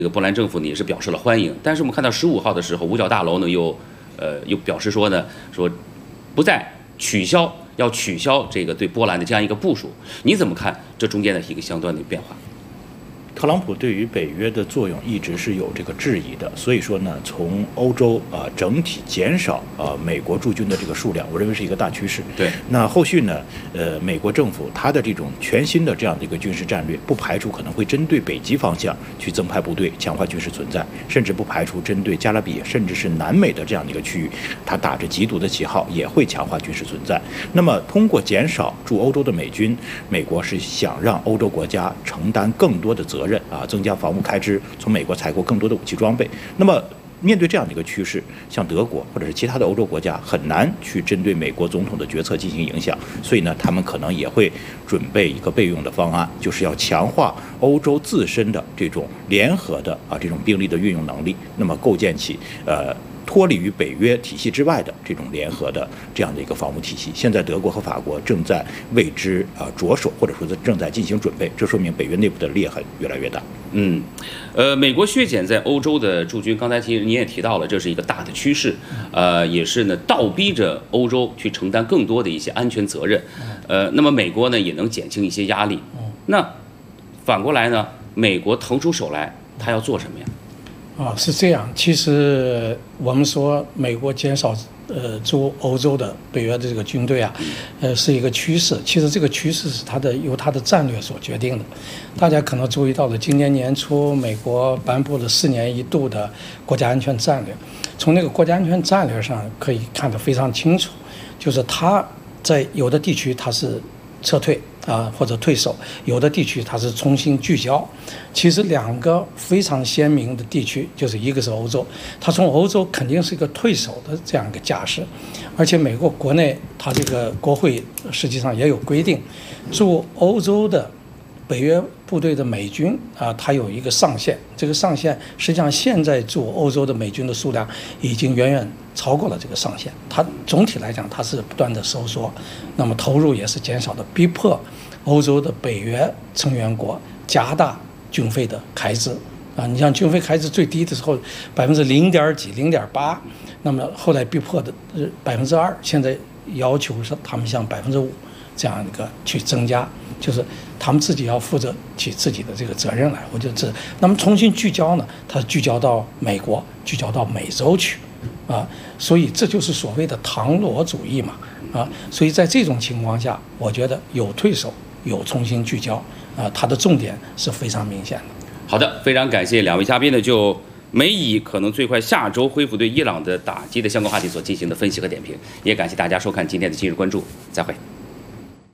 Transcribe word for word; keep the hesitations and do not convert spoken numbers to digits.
这个波兰政府呢也是表示了欢迎。但是我们看到十五号的时候，五角大楼呢又呃又表示说呢说不再取消要取消这个对波兰的这样一个部署。你怎么看这中间的一个相关的变化？ 特朗普对于北约的作用一直是有这个质疑的，所以说呢，从欧洲啊、呃、整体减少啊、呃、美国驻军的这个数量，我认为是一个大趋势。 对， 那后续呢，呃，美国政府它的这种全新的这样的一个军事战略，不排除可能会针对北极方向去增派部队，强化军事存在，甚至不排除针对加勒比甚至是南美的这样的一个区域，它打着缉毒的旗号也会强化军事存在。那么通过减少驻欧洲的美军，美国是想让欧洲国家承担更多的责任。 责任啊，增加防务开支，从美国采购更多的武器装备。那么，面对这样的一个趋势，像德国或者是其他的欧洲国家很难去针对美国总统的决策进行影响，所以呢，他们可能也会准备一个备用的方案，就是要强化欧洲自身的这种联合的啊这种兵力的运用能力，那么构建起呃。 脱离于北约体系之外的这种联合的这样的一个防务体系，现在德国和法国正在为之啊、呃、着手，或者说正在进行准备，这说明北约内部的裂痕越来越大。 嗯，呃，美国削减在欧洲的驻军，刚才其实你也提到了，这是一个大的趋势，呃，也是呢倒逼着欧洲去承担更多的一些安全责任，呃，那么美国呢也能减轻一些压力。那反过来呢，美国腾出手来，他要做什么呀？ 啊，是这样。其实我们说美国减少呃驻欧洲的北约的这个军队啊，呃是一个趋势。其实这个趋势是它的由它的战略所决定的。大家可能注意到了，今年年初美国颁布了四年一度的国家安全战略。从那个国家安全战略上可以看得非常清楚，就是它在有的地区它是撤退。 啊，或者退守，有的地区它是重新聚焦。其实两个非常鲜明的地区，就是一个是欧洲，它从欧洲肯定是一个退守的这样一个架势，而且美国国内它这个国会实际上也有规定，驻欧洲的北约部队的美军啊，它有一个上限，这个上限实际上现在驻欧洲的美军的数量已经远远超过了这个上限，它总体来讲它是不断的收缩，那么投入也是减少的，逼迫欧洲的北约成员国加大军费的开支啊，你像军费开支最低的时候百分之零点几、零点八，那么后来逼迫的呃百分之二，现在要求是他们向百分之五这样一个去增加，就是他们自己要负责起自己的这个责任来。我觉得这，那么重新聚焦呢，它聚焦到美国，聚焦到美洲去。 啊，所以这就是所谓的唐罗主义嘛，啊，所以在这种情况下，我觉得有退守，有重新聚焦，啊，它的重点是非常明显的。 好的，非常感谢两位嘉宾呢，就美以可能最快下周恢复对伊朗的打击的相关话题所进行的分析和点评，也感谢大家收看今天的今日关注，再会。